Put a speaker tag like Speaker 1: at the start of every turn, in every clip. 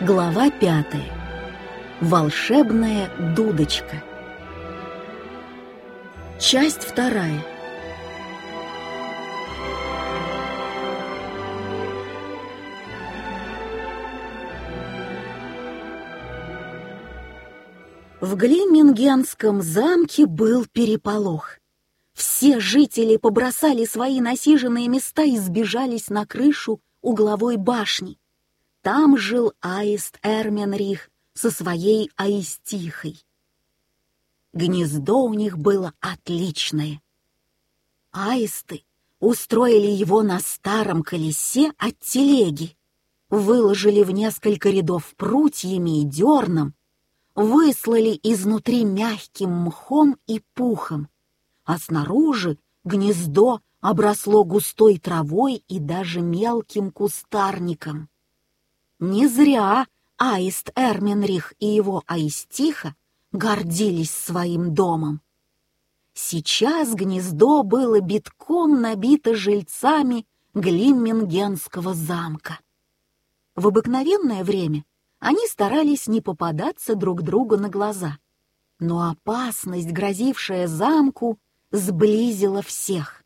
Speaker 1: Глава 5. Волшебная дудочка. Часть 2. В Глиммингенском замке был переполох. Все жители побросали свои насиженные места и сбежались на крышу угловой башни. Там жил аист Эрменрих со своей аистихой. Гнездо у них было отличное. Аисты устроили его на старом колесе от телеги, выложили в несколько рядов прутьями и дерном, выслали изнутри мягким мхом и пухом, а снаружи гнездо обросло густой травой и даже мелким кустарником. Не зря аист Эрменрих и его аистиха гордились своим домом. Сейчас гнездо было битком набито жильцами Глиммингенского замка. В обыкновенное время они старались не попадаться друг другу на глаза, но опасность, грозившая замку, сблизила всех.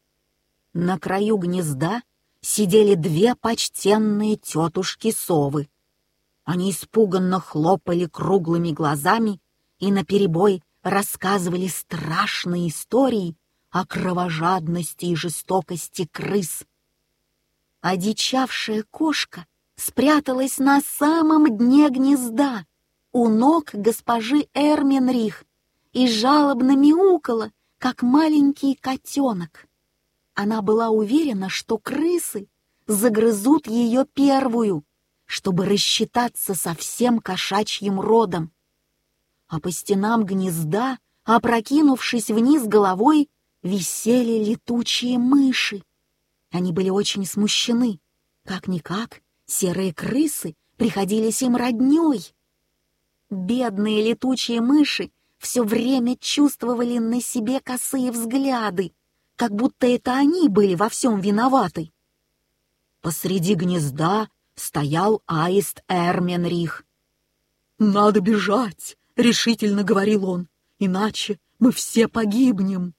Speaker 1: На краю гнезда сидели две почтенные тетушки-совы. Они испуганно хлопали круглыми глазами и наперебой рассказывали страшные истории о кровожадности и жестокости крыс. Одичавшая кошка спряталась на самом дне гнезда, у ног госпожи Эрменрих, и жалобно мяукала, как маленький котенок. Она была уверена, что крысы загрызут ее первую, чтобы рассчитаться со всем кошачьим родом. А по стенам гнезда, опрокинувшись вниз головой, висели летучие мыши. Они были очень смущены. Как-никак, серые крысы приходились им роднёй. Бедные летучие мыши все время чувствовали на себе косые взгляды, как будто это они были во всем виноваты. Посреди гнезда стоял аист Эрменрих. «Надо бежать», — решительно говорил он, — «иначе мы все погибнем».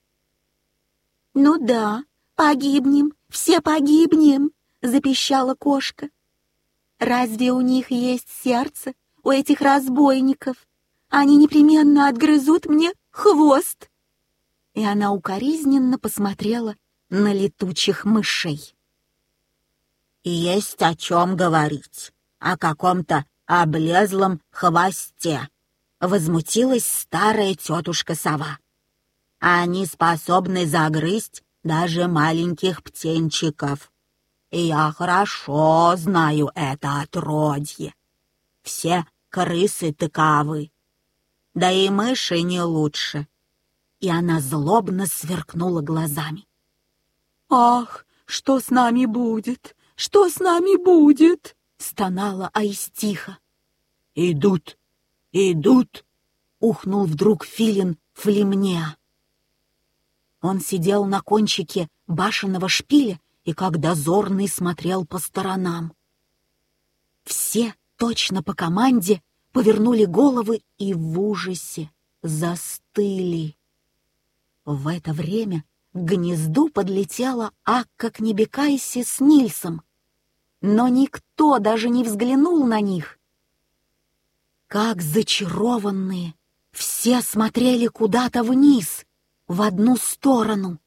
Speaker 1: «Ну да, погибнем, все погибнем», — запищала кошка. «Разве у них есть сердце, у этих разбойников? Они непременно отгрызут мне хвост». И она укоризненно посмотрела на летучих мышей.
Speaker 2: «Есть о чем говорить, о каком-то облезлом хвосте», — возмутилась старая тетушка-сова. «Они способны загрызть даже маленьких птенчиков. И я хорошо знаю это отродье. Все крысы таковы, да и мыши не лучше». И она злобно сверкнула глазами. «Ах, что с нами будет? Что с нами будет?» — стонала аистиха. «Идут, идут!» — ухнул вдруг филин Флемнеа. Он сидел на кончике башенного шпиля и как дозорный смотрел по сторонам. Все, точно по команде, повернули головы и в ужасе застыли. В это время к гнезду подлетела Акка Кнебекайси с Нильсом, но никто даже не взглянул на них. Как зачарованные, все смотрели куда-то вниз, в одну сторону.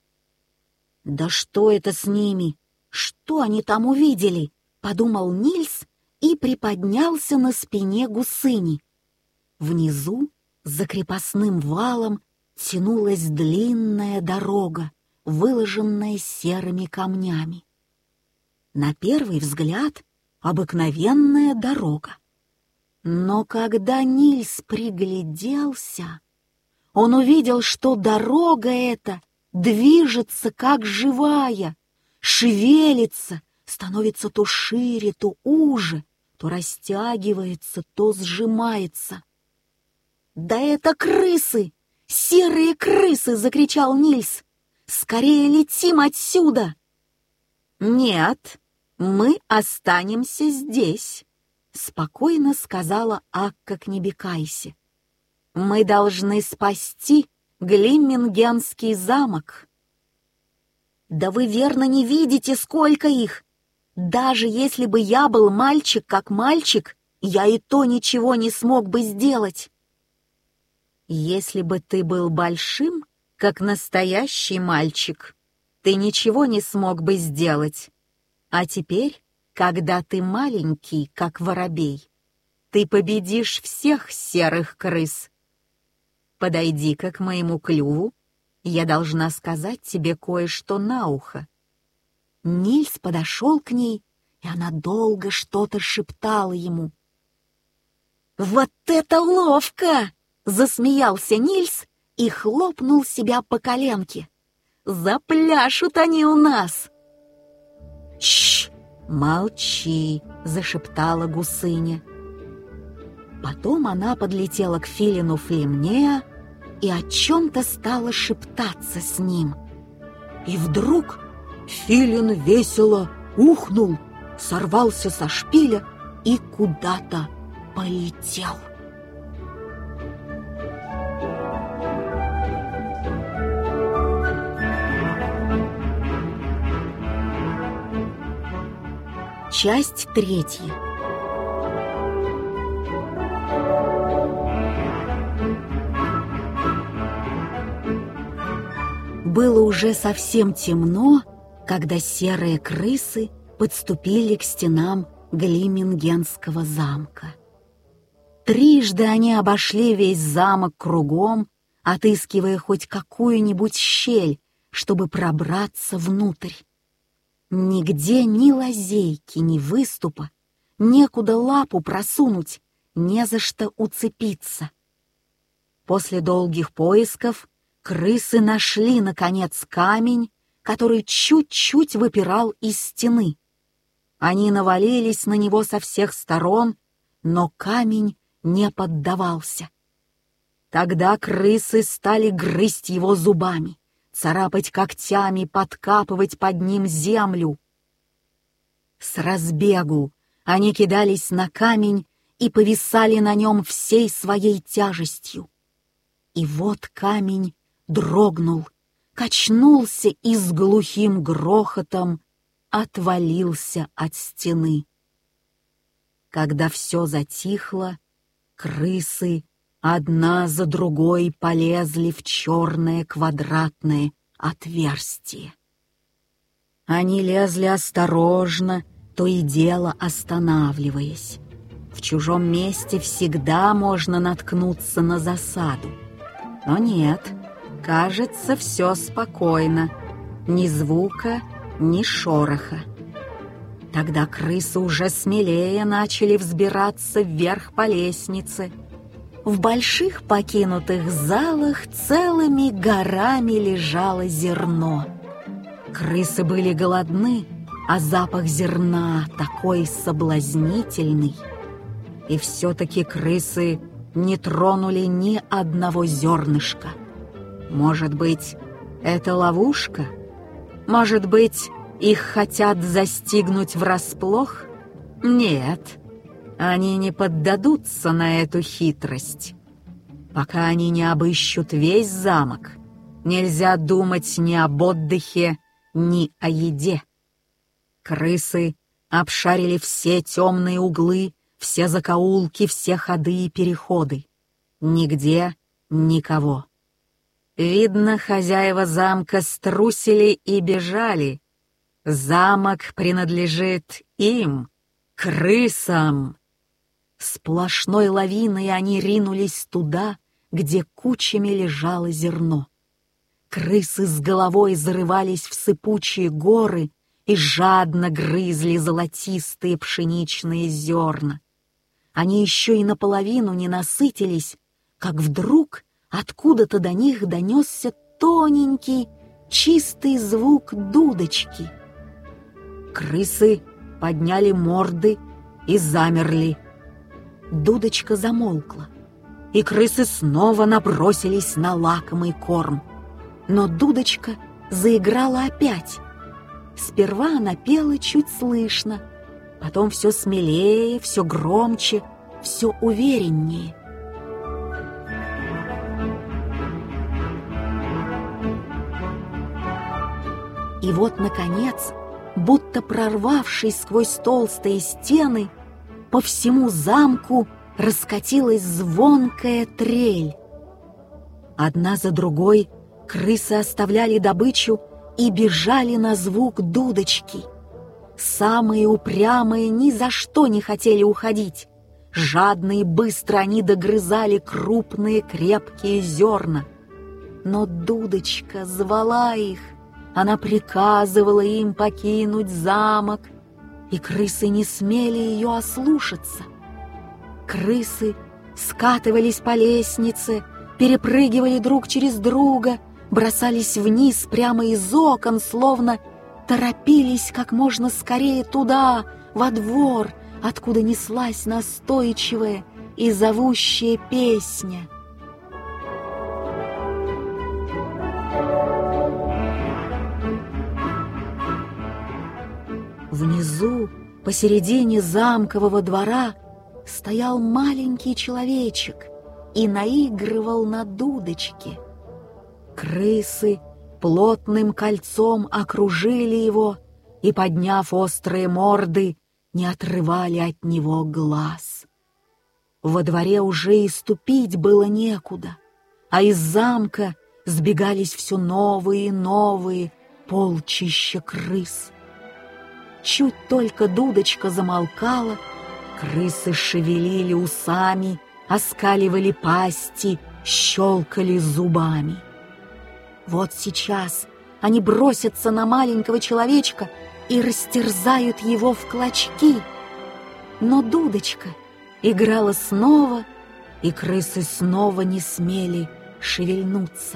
Speaker 2: «Да что это с ними? Что они там увидели?» — подумал Нильс и приподнялся на спине гусыни. Внизу, за крепостным валом, тянулась длинная дорога, выложенная серыми камнями. На первый взгляд обыкновенная дорога. Но когда Нильс пригляделся, он увидел, что дорога эта движется как живая, шевелится, становится то шире, то уже, то растягивается, то сжимается. «Да это крысы! Серые крысы!» — закричал Нильс. «Скорее летим отсюда!» «Нет, мы останемся здесь»,
Speaker 1: — спокойно сказала Акка Кнебекайсе. «Мы должны спасти Глиммингенский замок». «Да вы верно не видите, сколько их! Даже если бы я был мальчик как мальчик, я и то ничего не смог бы сделать». «Если бы ты был большим, как настоящий мальчик, ты ничего не смог бы сделать. А теперь, когда ты маленький, как воробей, ты победишь всех серых крыс. Подойди-ка к моему клюву, я должна сказать тебе кое-что на ухо». Нильс подошел к ней, и она долго что-то шептала ему. «Вот это ловко!» — засмеялся Нильс и хлопнул себя по коленке. «Запляшут они у нас!» «Щ, молчи!» — зашептала гусыня. Потом она подлетела к филину Флемнеа и о чем-то стала шептаться с ним. И вдруг филин весело ухнул, сорвался со шпиля и куда-то полетел. Часть 3. Было уже совсем темно, когда серые крысы подступили к стенам Глиммингенского замка. Трижды они обошли весь замок кругом, отыскивая хоть какую-нибудь щель, чтобы пробраться внутрь. Нигде ни лазейки, ни выступа, некуда лапу просунуть, не за что уцепиться. После долгих поисков крысы нашли, наконец, камень, который чуть-чуть выпирал из стены. Они навалились на него со всех сторон, но камень не поддавался. Тогда крысы стали грызть его зубами, царапать когтями, подкапывать под ним землю. С разбегу они кидались на камень и повисали на нем всей своей тяжестью. И вот камень дрогнул, качнулся и с глухим грохотом отвалился от стены. Когда все затихло, крысы одна за другой полезли в черное квадратное отверстие. Они лезли осторожно, то и дело останавливаясь. В чужом месте всегда можно наткнуться на засаду. Но нет, кажется, все спокойно. Ни звука, ни шороха. Тогда крысы уже смелее начали взбираться вверх по лестнице. В больших покинутых залах целыми горами лежало зерно. Крысы были голодны, а запах зерна такой соблазнительный. И все-таки крысы не тронули ни одного зернышка. Может быть, это ловушка? Может быть, их хотят застигнуть врасплох? Нет, они не поддадутся на эту хитрость. Пока они не обыщут весь замок, нельзя думать ни об отдыхе, ни о еде. Крысы обшарили все темные углы, все закоулки, все ходы и переходы. Нигде никого. Видно, хозяева замка струсили и бежали. Замок принадлежит им, крысам. Сплошной лавиной они ринулись туда, где кучами лежало зерно. Крысы с головой зарывались в сыпучие горы и жадно грызли золотистые пшеничные зерна. Они еще и наполовину не насытились, как вдруг откуда-то до них донесся тоненький, чистый звук дудочки. Крысы подняли морды и замерли. Дудочка замолкла, и крысы снова набросились на лакомый корм. Но дудочка заиграла опять. Сперва она пела чуть слышно, потом все смелее, все громче, все увереннее. И вот, наконец, будто прорвавшись сквозь толстые стены, по всему замку раскатилась звонкая трель. Одна за другой крысы оставляли добычу и бежали на звук дудочки. Самые упрямые ни за что не хотели уходить. Жадно и быстро они догрызали крупные крепкие зерна. Но дудочка звала их. Она приказывала им покинуть замок, и крысы не смели ее ослушаться. Крысы скатывались по лестнице, перепрыгивали друг через друга, бросались вниз прямо из окон, словно торопились как можно скорее туда, во двор, откуда неслась настойчивая и зовущая песня. Внизу, посередине замкового двора, стоял маленький человечек и наигрывал на дудочке. Крысы плотным кольцом окружили его и, подняв острые морды, не отрывали от него глаз. Во дворе уже и ступить было некуда, а из замка сбегались все новые и новые полчища крыс. Чуть только дудочка замолкала, крысы шевелили усами, оскаливали пасти, щелкали зубами. Вот сейчас они бросятся на маленького человечка и растерзают его в клочки. Но дудочка играла снова, и крысы снова не смели шевельнуться.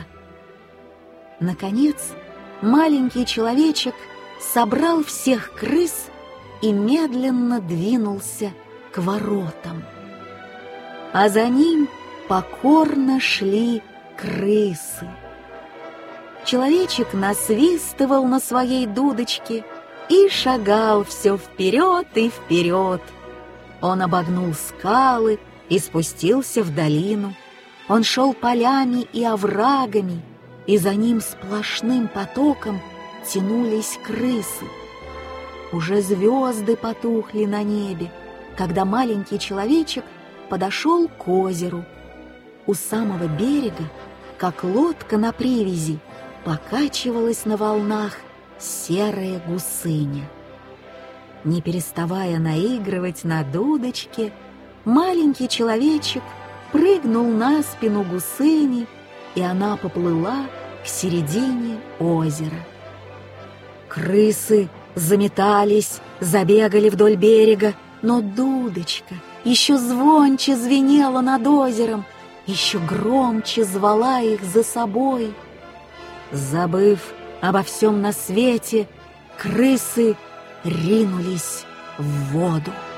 Speaker 1: Наконец, маленький человечек собрал всех крыс и медленно двинулся к воротам. А за ним покорно шли крысы. Человечек насвистывал на своей дудочке и шагал все вперед и вперед. Он обогнул скалы и спустился в долину. Он шел полями и оврагами, и за ним сплошным потоком тянулись крысы. Уже звезды потухли на небе, когда маленький человечек подошел к озеру. У самого берега, как лодка на привязи, покачивалась на волнах серая гусыня. Не переставая наигрывать на дудочке, маленький человечек прыгнул на спину гусыни, и она поплыла к середине озера. Крысы заметались, забегали вдоль берега, но дудочка еще звонче звенела над озером, еще громче звала их за собой. Забыв обо всем на свете, крысы ринулись в воду.